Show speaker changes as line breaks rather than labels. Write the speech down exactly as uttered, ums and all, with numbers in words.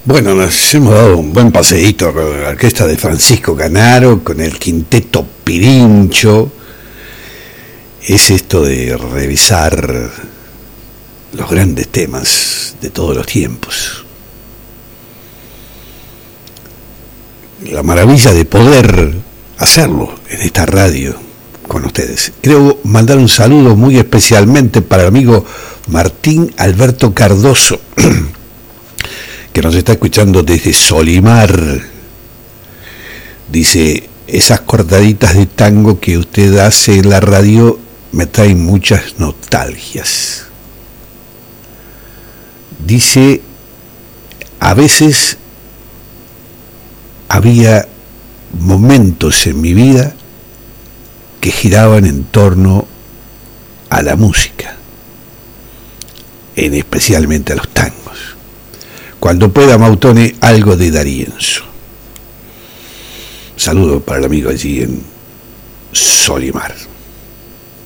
Bueno, nos hemos dado un buen paseíto con la orquesta de Francisco Canaro, con el quinteto Pirincho. Es esto de revisar los grandes temas de todos los tiempos. La maravilla de poder hacerlo en esta radio con ustedes. Quiero mandar un saludo muy especialmente para el amigo Martín Alberto Cardoso, que nos está escuchando desde Solimar. Dice: esas cortaditas de tango que usted hace en la radio me traen muchas nostalgias. Dice: a veces había momentos en mi vida que giraban en torno a la música, en especialmente a los tangos. Cuando pueda, Mautone, algo de D'Arienzo. Saludo para el amigo allí en Solimar.